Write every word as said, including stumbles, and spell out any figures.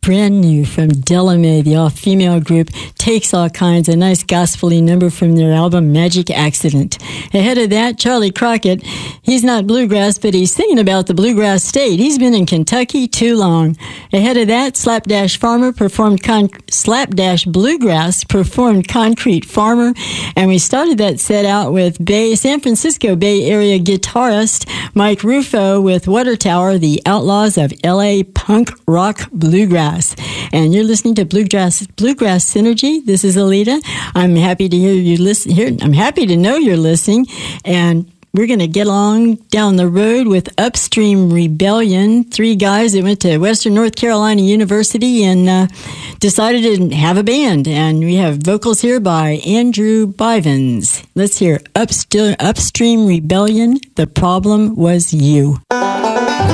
brand new from Delamay, the all-female group, Takes All Kinds, a nice gospel-y number from their album Magic Accident. Ahead of that, Charlie Crockett, he's not bluegrass, but he's singing about the bluegrass state. He's been in Kentucky too long. Ahead of that, Slapdash Farmer performed con- Slapdash Bluegrass performed Concrete Farmer, and we started that set out with Bay San Francisco Bay Area guitarist Mike Rufo with Water Tower, the Outlaws of L A Punk Rock Bluegrass. And you're listening to Bluegrass Bluegrass Synergy. This is Alita. I'm happy to hear you listen here. I'm happy to know you're listening. And we're going to get along down the road with Upstream Rebellion, three guys that went to Western North Carolina University and uh, decided to have a band. And we have vocals here by Andrew Bivens. Let's hear Upst- Upstream Rebellion, The Problem Was You.